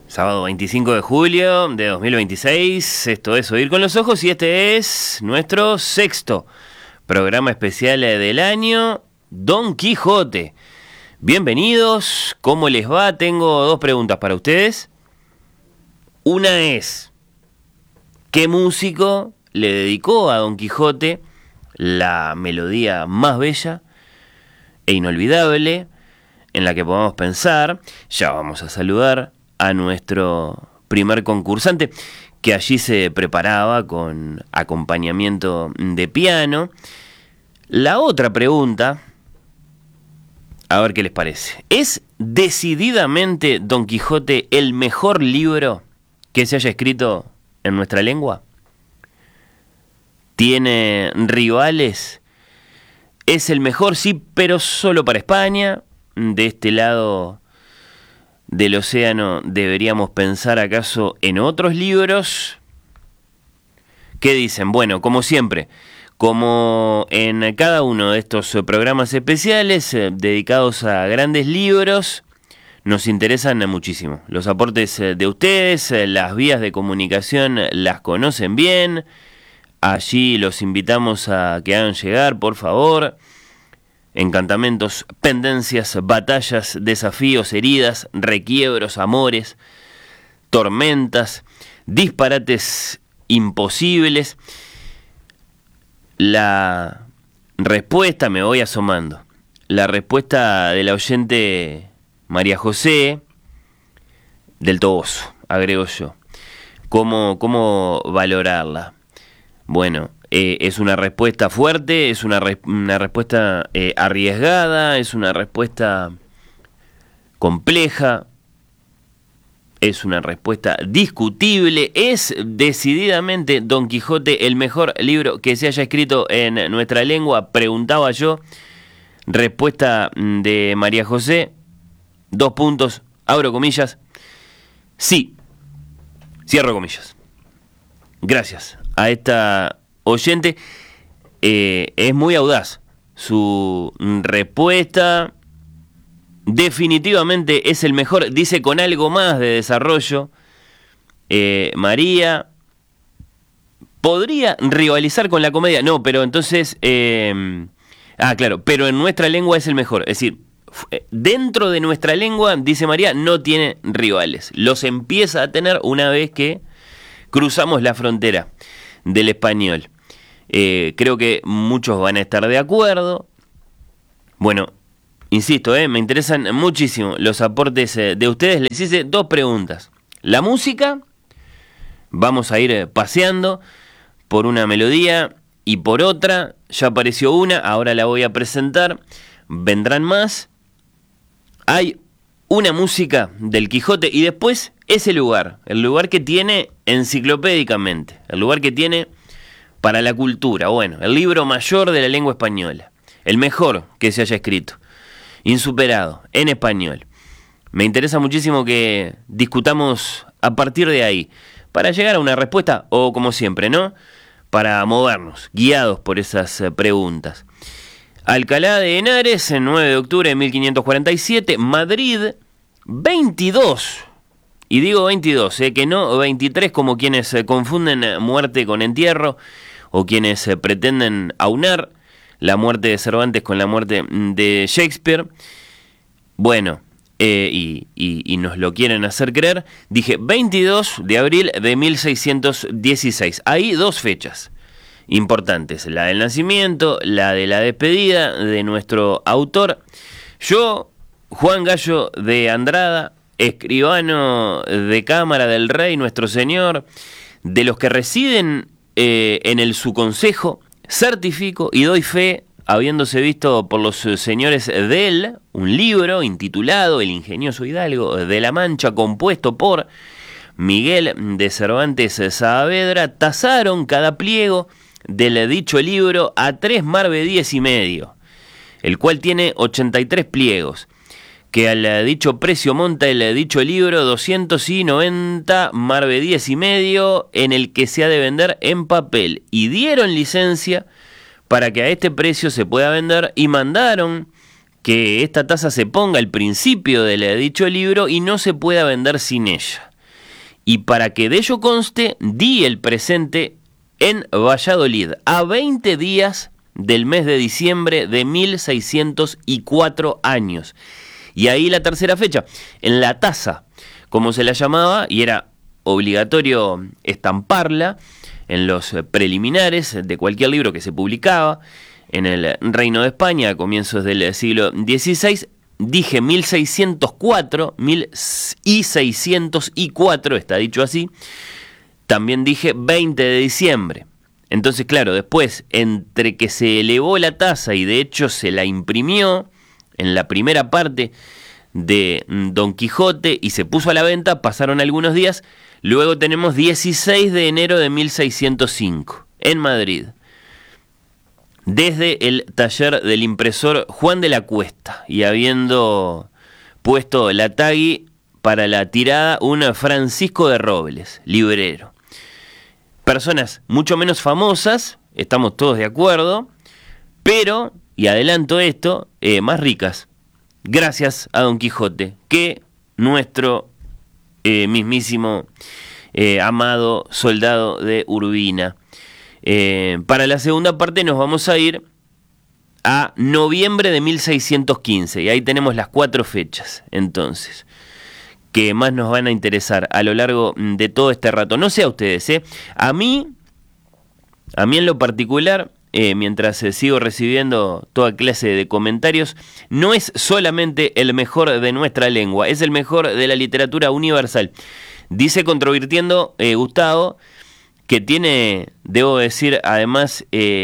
Sábado 25 de julio de 2026, esto es Oír con los Ojos y este es nuestro sexto programa especial del año, Don Quijote. Bienvenidos, ¿cómo les va? Tengo dos preguntas para ustedes. Una es, ¿qué músico le dedicó a Don Quijote la melodía más bella e inolvidable en la que podamos pensar? Ya vamos a saludar a nuestro primer concursante, que allí se preparaba con acompañamiento de piano. La otra pregunta, a ver qué les parece. ¿Es decididamente Don Quijote el mejor libro que se haya escrito en nuestra lengua? ¿Tiene rivales? ¿Es el mejor? Sí, pero solo para España. De este lado del océano, ¿deberíamos pensar acaso en otros libros? ¿Qué dicen? Bueno, como siempre, como en cada uno de estos programas especiales dedicados a grandes libros, nos interesan muchísimo los aportes de ustedes. Las vías de comunicación las conocen bien. Allí los invitamos a que hagan llegar, por favor, encantamentos, pendencias, batallas, desafíos, heridas, requiebros, amores, tormentas, disparates imposibles. La respuesta, me voy asomando, la respuesta de la oyente María José del Toboso, agrego yo. ¿Cómo valorarla? Bueno, es una respuesta fuerte, es una respuesta arriesgada, es una respuesta compleja, es una respuesta discutible. ¿Es decididamente Don Quijote el mejor libro que se haya escrito en nuestra lengua? Preguntaba yo. Respuesta de María José, 2 puntos, abro comillas, sí, cierro comillas. Gracias a esta oyente. Es muy audaz su respuesta. Definitivamente es el mejor, dice con algo más de desarrollo. María, ¿podría rivalizar con la comedia? No, pero entonces claro, pero en nuestra lengua es el mejor. Es decir, dentro de nuestra lengua, dice María, no tiene rivales. Los empieza a tener una vez que cruzamos la frontera del español. Creo que muchos van a estar de acuerdo. Bueno, insisto, me interesan muchísimo los aportes de ustedes. Les hice 2 preguntas. La música, vamos a ir paseando por una melodía y por otra. Ya apareció una, ahora la voy a presentar. Vendrán más. Hay una música del Quijote y después ese lugar, el lugar que tiene enciclopédicamente, el lugar que tiene para la cultura. Bueno, el libro mayor de la lengua española, el mejor que se haya escrito, insuperado, en español. Me interesa muchísimo que discutamos a partir de ahí, para llegar a una respuesta, o como siempre, ¿no?, para movernos, guiados por esas preguntas. Alcalá de Henares, el 9 de octubre de 1547, Madrid, 22, y digo 22, que no 23 como quienes confunden muerte con entierro, o quienes pretenden aunar la muerte de Cervantes con la muerte de Shakespeare. Bueno, y nos lo quieren hacer creer. Dije 22 de abril de 1616. Hay 2 fechas importantes, la del nacimiento, la de la despedida de nuestro autor. Yo, Juan Gallo de Andrada, escribano de Cámara del Rey, nuestro Señor, de los que residen en su consejo, certifico y doy fe, habiéndose visto por los señores de él, un libro intitulado El ingenioso Hidalgo de la Mancha, compuesto por Miguel de Cervantes Saavedra. Tasaron cada pliego del dicho libro a 3 maravedíes y medio, el cual tiene 83 pliegos, que al dicho precio monta el dicho libro 290 maravedíes y medio, en el que se ha de vender en papel, y dieron licencia para que a este precio se pueda vender, y mandaron que esta tasa se ponga al principio del dicho libro y no se pueda vender sin ella. y para que de ello conste, di el presente en Valladolid, a 20 días del mes de diciembre de 1604 años. Y ahí la tercera fecha, en la taza, como se la llamaba, y era obligatorio estamparla en los preliminares de cualquier libro que se publicaba en el Reino de España a comienzos del siglo XVI. Dije 1604, 1604, está dicho así. También dije 20 de diciembre. Entonces, claro, después, entre que se elevó la tasa y de hecho se la imprimió en la primera parte de Don Quijote y se puso a la venta, pasaron algunos días. Luego tenemos 16 de enero de 1605, en Madrid, desde el taller del impresor Juan de la Cuesta, y habiendo puesto la tagui para la tirada un Francisco de Robles, librero. Personas mucho menos famosas, estamos todos de acuerdo, pero, y adelanto esto, más ricas, gracias a Don Quijote, que nuestro mismísimo amado soldado de Urbina. Para la segunda parte nos vamos a ir a noviembre de 1615, y ahí tenemos las 4 fechas, entonces, que más nos van a interesar a lo largo de todo este rato. No sé a ustedes, a mí en lo particular, mientras sigo recibiendo toda clase de comentarios, no es solamente el mejor de nuestra lengua, es el mejor de la literatura universal. Dice Controvirtiendo Gustavo, que tiene, debo decir, además,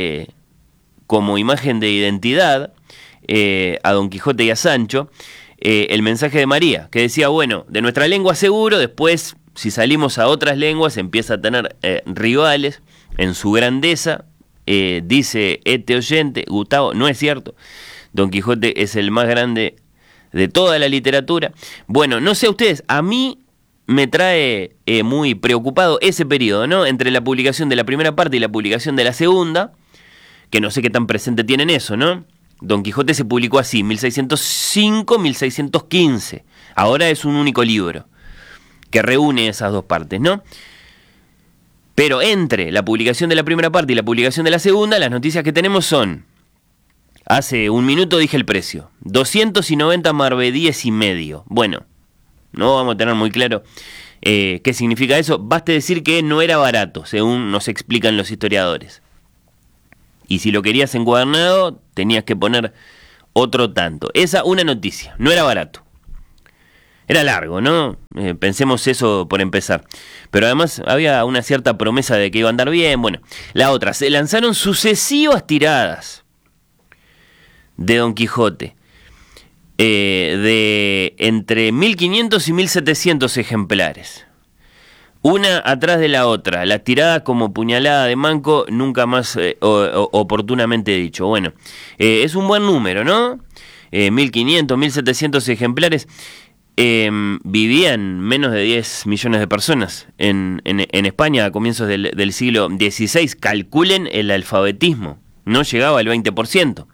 como imagen de identidad, a Don Quijote y a Sancho, el mensaje de María, que decía, bueno, de nuestra lengua seguro, después, si salimos a otras lenguas, empieza a tener rivales en su grandeza. Dice este oyente, Gustavo, no es cierto, Don Quijote es el más grande de toda la literatura. Bueno, no sé a ustedes, a mí me trae muy preocupado ese periodo, ¿no? Entre la publicación de la primera parte y la publicación de la segunda, que no sé qué tan presente tienen eso, ¿no? Don Quijote se publicó así, 1605, 1615. Ahora es un único libro que reúne esas dos partes, ¿no? Pero entre la publicación de la primera parte y la publicación de la segunda, las noticias que tenemos son, hace un minuto dije el precio, 290 maravedíes y medio. Bueno, no vamos a tener muy claro qué significa eso. Baste decir que no era barato, según nos explican los historiadores. Y si lo querías encuadernado, tenías que poner otro tanto. Esa, una noticia, no era barato. Era largo, ¿no? Pensemos eso por empezar. Pero además había una cierta promesa de que iba a andar bien. Bueno, la otra, se lanzaron sucesivas tiradas de Don Quijote, de entre 1500 y 1700 ejemplares. Una atrás de la otra, la tirada como puñalada de manco, nunca más oportunamente dicho. Bueno, es un buen número, ¿no? 1500, 1700 ejemplares. Vivían menos de 10 millones de personas en España a comienzos del siglo XVI. Calculen el alfabetismo, no llegaba al 20%.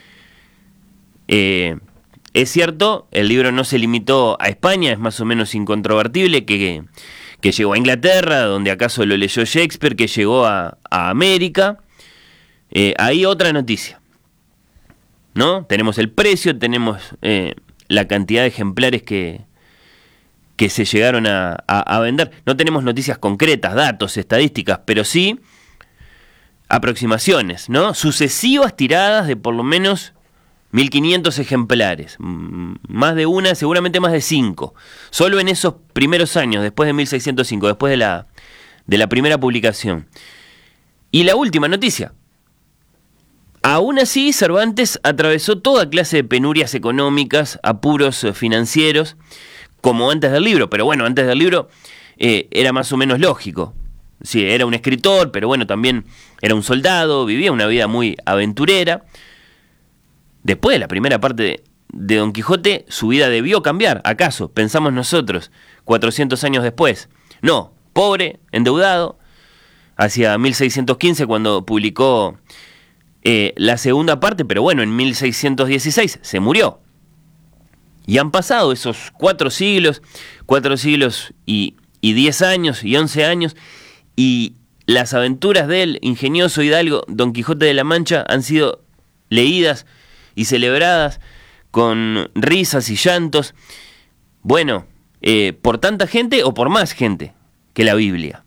Es cierto, el libro no se limitó a España, es más o menos incontrovertible que llegó a Inglaterra, donde acaso lo leyó Shakespeare, que llegó a América. Ahí otra noticia, ¿no? Tenemos el precio, tenemos la cantidad de ejemplares que se llegaron a vender. No tenemos noticias concretas, datos, estadísticas, pero sí aproximaciones, ¿no? Sucesivas tiradas de por lo menos 1500 ejemplares, más de una, seguramente más de 5, solo en esos primeros años, después de 1605, después de la primera publicación. Y la última noticia, aún así Cervantes atravesó toda clase de penurias económicas, apuros financieros, como antes del libro, pero bueno, antes del libro era más o menos lógico. Sí, era un escritor, pero bueno, también era un soldado, vivía una vida muy aventurera. Después de la primera parte de Don Quijote, su vida debió cambiar. ¿Acaso? Pensamos nosotros, 400 años después. No, pobre, endeudado, hacia 1615 cuando publicó la segunda parte, pero bueno, en 1616 se murió. Y han pasado esos 4 siglos y y 10 años y 11 años, y las aventuras del ingenioso hidalgo Don Quijote de la Mancha han sido leídas y celebradas con risas y llantos, bueno, por tanta gente o por más gente que la Biblia.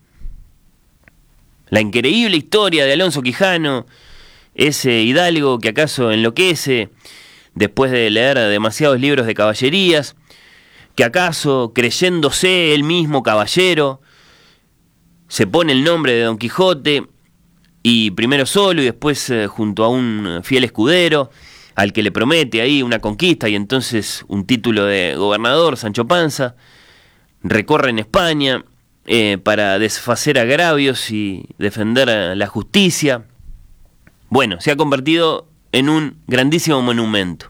La increíble historia de Alonso Quijano, ese hidalgo que acaso enloquece después de leer demasiados libros de caballerías, que acaso, creyéndose él mismo caballero, se pone el nombre de Don Quijote, y primero solo y después junto a un fiel escudero, al que le promete ahí una conquista y entonces un título de gobernador, Sancho Panza, recorre en España para desfacer agravios y defender la justicia. Bueno, se ha convertido en un grandísimo monumento.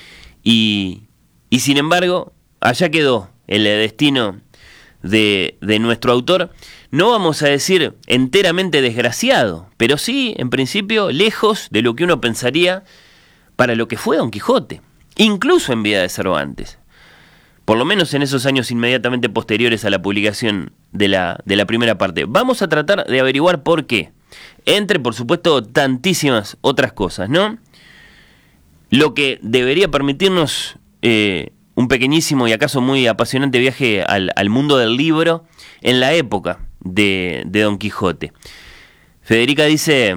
Y sin embargo, allá quedó el destino de nuestro autor. No vamos a decir enteramente desgraciado, pero sí, en principio, lejos de lo que uno pensaría para lo que fue Don Quijote, incluso en vida de Cervantes. Por lo menos en esos años inmediatamente posteriores a la publicación de la primera parte. Vamos a tratar de averiguar por qué. Entre, por supuesto, tantísimas otras cosas, ¿no? Lo que debería permitirnos un pequeñísimo y acaso muy apasionante viaje al mundo del libro en la época de Don Quijote. Federica dice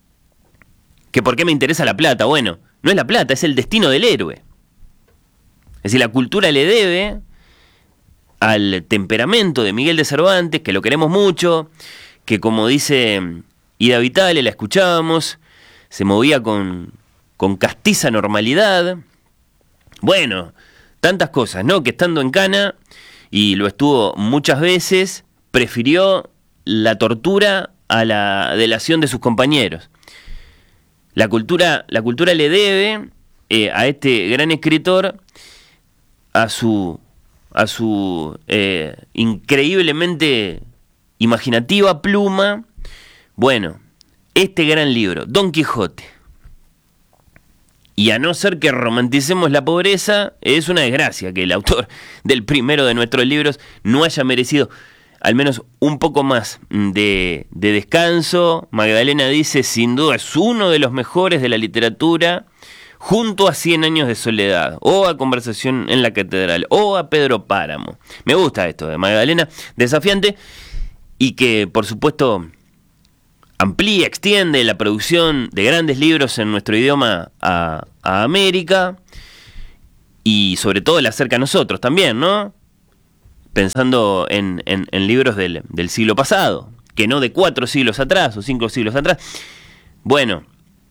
que ¿por qué me interesa la plata? Bueno, no es la plata, es el destino del héroe. Es decir, la cultura le debe al temperamento de Miguel de Cervantes, que lo queremos mucho, que como dice Ida Vitale, la escuchábamos, se movía con castiza normalidad. Bueno, tantas cosas, ¿no? Que estando en Cana, y lo estuvo muchas veces, prefirió la tortura a la delación de sus compañeros. La cultura le debe a este gran escritor a su increíblemente imaginativa pluma. Bueno, este gran libro, Don Quijote. Y a no ser que romanticemos la pobreza, es una desgracia que el autor del primero de nuestros libros no haya merecido al menos un poco más de descanso. Magdalena dice, sin duda es uno de los mejores de la literatura, junto a 100 años de soledad, o a Conversación en la Catedral, o a Pedro Páramo. Me gusta esto de Magdalena, desafiante, y que por supuesto amplía, extiende la producción de grandes libros en nuestro idioma a América, y sobre todo la acerca a nosotros también, ¿no? Pensando en libros del siglo pasado, que no de 4 siglos atrás o 5 siglos atrás. Bueno,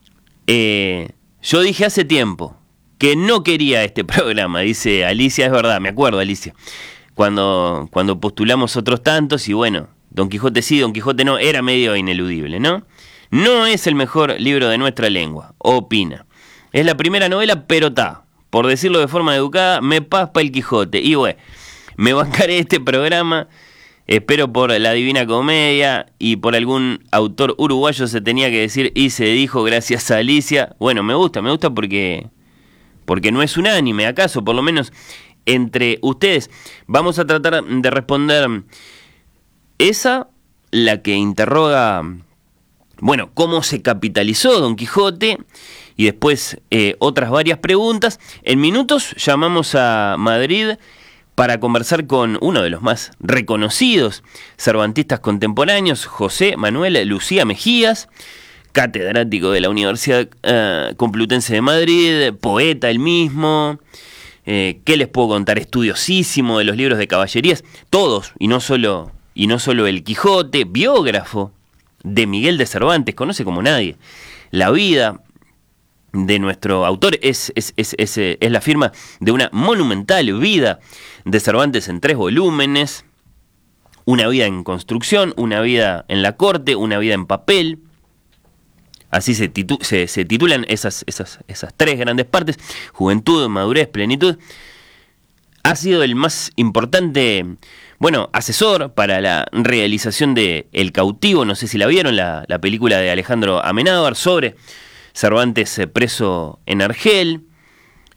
yo dije hace tiempo que no quería este programa, dice Alicia, es verdad, me acuerdo, Alicia, cuando postulamos otros tantos, y bueno, Don Quijote sí, Don Quijote no, era medio ineludible, ¿no? No es el mejor libro de nuestra lengua, opina. Es la primera novela, pero por decirlo de forma educada, me paspa el Quijote. Y bueno, me bancaré este programa, espero por la Divina Comedia y por algún autor uruguayo se tenía que decir y se dijo, gracias a Alicia. Bueno, me gusta porque no es unánime, acaso, por lo menos entre ustedes. Vamos a tratar de responder esa, la que interroga, bueno, cómo se capitalizó Don Quijote, y después otras varias preguntas. En minutos llamamos a Madrid para conversar con uno de los más reconocidos cervantistas contemporáneos, José Manuel Lucía Mejías, catedrático de la Universidad Complutense de Madrid, poeta él mismo. ¿Qué les puedo contar? Estudiosísimo de los libros de caballerías, todos, y no solo el Quijote, biógrafo de Miguel de Cervantes, conoce como nadie la vida de nuestro autor, es la firma de una monumental vida de Cervantes en 3 volúmenes, una vida en construcción, una vida en la corte, una vida en papel. Así se titulan esas 3 grandes partes: juventud, madurez, plenitud. Ha sido el más importante, bueno, asesor para la realización de El cautivo, no sé si la vieron, la película de Alejandro Amenábar sobre Cervantes preso en Argel.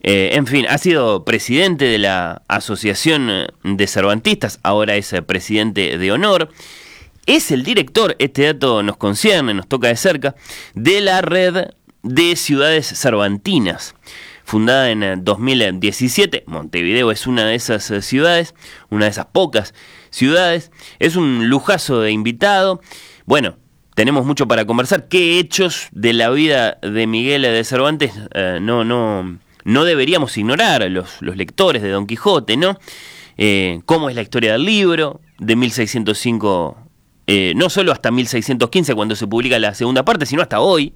En fin, ha sido presidente de la Asociación de Cervantistas, ahora es presidente de honor. Es el director, este dato nos concierne, nos toca de cerca, de la red de ciudades cervantinas. Fundada en 2017, Montevideo es una de esas ciudades, una de esas pocas ciudades. Es un lujazo de invitado. Bueno, tenemos mucho para conversar. ¿Qué hechos de la vida de Miguel de Cervantes no deberíamos ignorar los lectores de Don Quijote, ¿no? ¿Cómo es la historia del libro de 1605? No solo hasta 1615 cuando se publica la segunda parte, sino hasta hoy.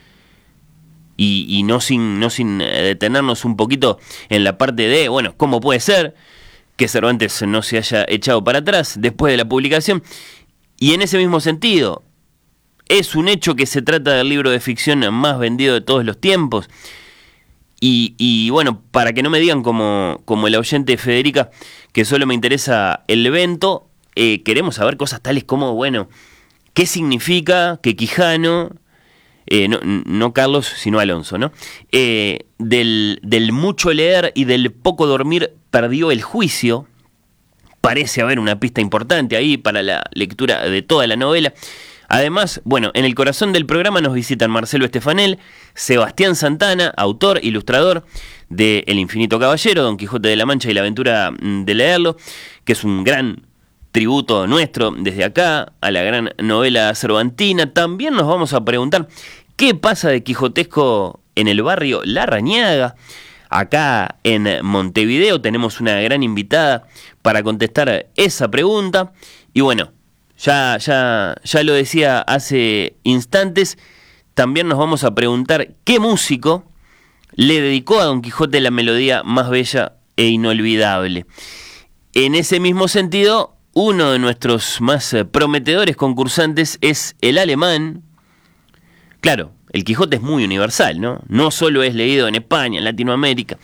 Y no sin detenernos un poquito en la parte de, bueno, ¿cómo puede ser que Cervantes no se haya echado para atrás después de la publicación? Y en ese mismo sentido, es un hecho que se trata del libro de ficción más vendido de todos los tiempos. Y bueno, para que no me digan como el oyente Federica, que solo me interesa el evento, queremos saber cosas tales como, bueno, ¿qué significa que Quijano... no Carlos, sino Alonso, ¿no? Del mucho leer y del poco dormir perdió el juicio. Parece haber una pista importante ahí para la lectura de toda la novela. Además, bueno, en el corazón del programa nos visitan Marcelo Estefanel, Sebastián Santana, autor, ilustrador de El Infinito Caballero, Don Quijote de la Mancha y la aventura de leerlo, que es un gran tributo nuestro desde acá a la gran novela cervantina. También nos vamos a preguntar qué pasa de quijotesco en el barrio Larrañaga. Acá en Montevideo tenemos una gran invitada para contestar esa pregunta. Y bueno, ya lo decía hace instantes, también nos vamos a preguntar qué músico le dedicó a Don Quijote la melodía más bella e inolvidable. En ese mismo sentido, uno de nuestros más prometedores concursantes es el alemán. Claro, el Quijote es muy universal, ¿no? No solo es leído en España, en Latinoamérica.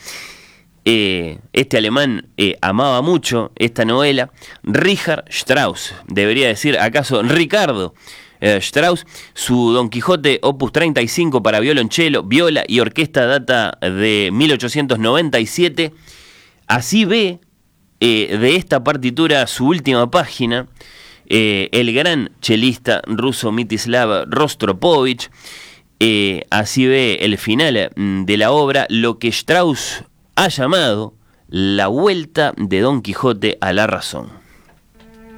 Este alemán amaba mucho esta novela. Richard Strauss, debería decir acaso Ricardo Strauss. Su Don Quijote opus 35 para violonchelo, viola y orquesta data de 1897. Así ve de esta partitura su última página el gran chelista ruso Mstislav Rostropovich. Así ve el final de la obra, lo que Strauss ha llamado la vuelta de Don Quijote a la razón.